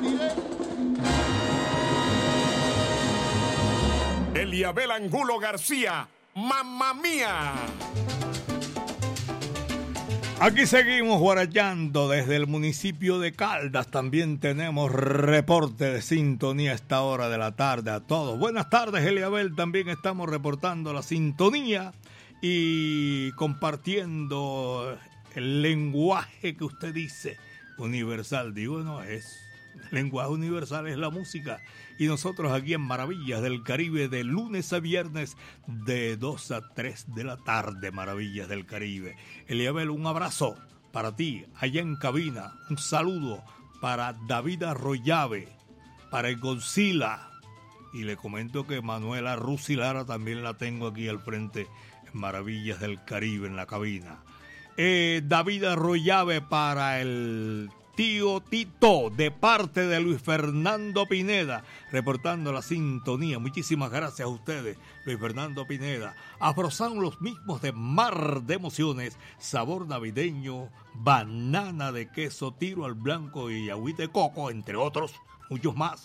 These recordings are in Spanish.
Eliabel Angulo García, Mamma Mía. Aquí seguimos guarachando desde el municipio de Caldas. También tenemos reporte de sintonía a esta hora de la tarde a todos. Buenas tardes, Eliabel. También estamos reportando la sintonía y compartiendo el lenguaje que usted dice universal. Digo, no es. El lenguaje universal es la música. Y nosotros aquí en Maravillas del Caribe, de lunes a viernes, de 2 a 3 de la tarde, Maravillas del Caribe. Eliabel, un abrazo para ti, allá en cabina. Un saludo para David Arroyave, para el Godzilla. Y le comento que Manuela Rusilara también la tengo aquí al frente, en Maravillas del Caribe, en la cabina. David Arroyave para el tío Tito, de parte de Luis Fernando Pineda, reportando la sintonía. Muchísimas gracias a ustedes, Luis Fernando Pineda. Afrosound, los mismos de Mar de Emociones, sabor navideño, banana de queso, tiro al blanco y agüita de coco, entre otros, muchos más.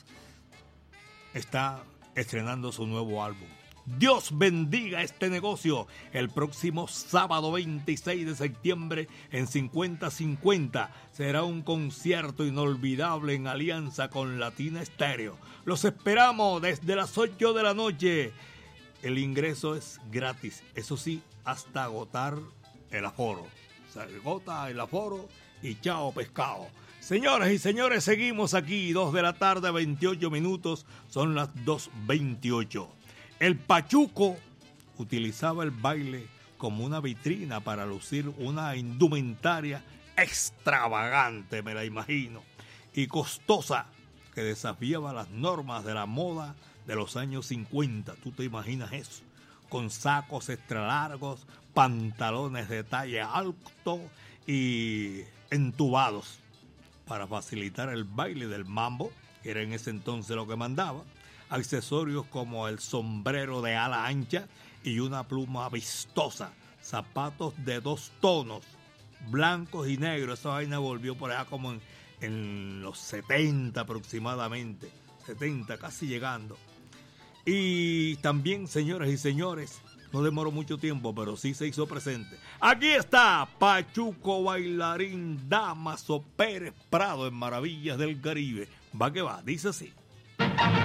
Está estrenando su nuevo álbum. Dios bendiga este negocio. El próximo sábado 26 de septiembre en 50-50 será un concierto inolvidable en alianza con Latina Estéreo. Los esperamos desde las 8 de la noche. El ingreso es gratis, eso sí, hasta agotar el aforo. Se agota el aforo y chao pescado. Señoras y señores, seguimos aquí, 2 de la tarde, 28 minutos, son las 2:28. El Pachuco utilizaba el baile como una vitrina para lucir una indumentaria extravagante, me la imagino, y costosa, que desafiaba las normas de la moda de los años 50. ¿Tú te imaginas eso? Con sacos extra largos, pantalones de talla alto y entubados para facilitar el baile del mambo, que era en ese entonces lo que mandaba. Accesorios como el sombrero de ala ancha y una pluma vistosa, zapatos de 2 tonos, blancos y negros. Esa vaina volvió por allá como en los 70 aproximadamente, 70, casi llegando. Y también, señoras y señores, no demoró mucho tiempo, pero sí se hizo presente. Aquí está Pachuco Bailarín Damaso Pérez Prado en Maravillas del Caribe. Va que va, dice así.